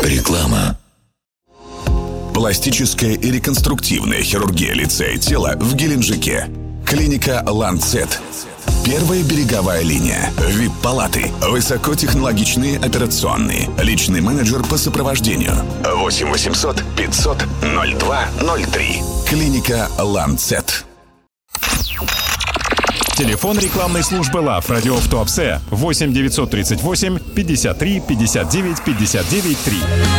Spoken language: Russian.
Реклама. Пластическая и реконструктивная хирургия лица и тела в Геленджике. Клиника «Ланцет». Первая береговая линия. ВИП-палаты. Высокотехнологичные операционные. Личный менеджер по сопровождению. 8 800 500 0203. Клиника «Ланцет». Телефон рекламной службы ЛАФ «Радио в Туапсе» 8 938 53 59 59 3.